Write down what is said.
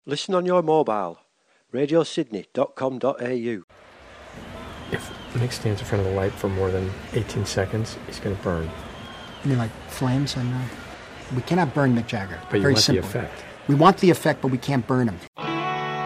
Listen on your mobile. radiosydney.com.au. If Nick stands in front of the light for more than 18 seconds, he's going to burn. You mean like flames? And we cannot burn Mick Jagger. But you Very want simple. the effect. We want the effect, but we can't burn him.